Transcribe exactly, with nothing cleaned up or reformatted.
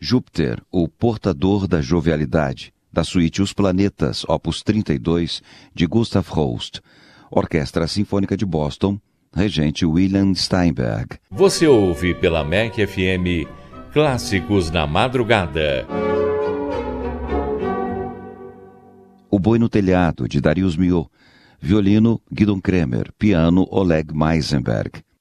Júpiter, o portador da jovialidade, da suíte Os Planetas, opus trinta e dois, de Gustav Holst. Orquestra Sinfônica de Boston, regente William Steinberg. Você ouve pela M E C F M Clássicos na Madrugada. O Boi no Telhado, de Darius Milhaud. Violino, Guidon Kremer. Piano, Oleg Meisenberg.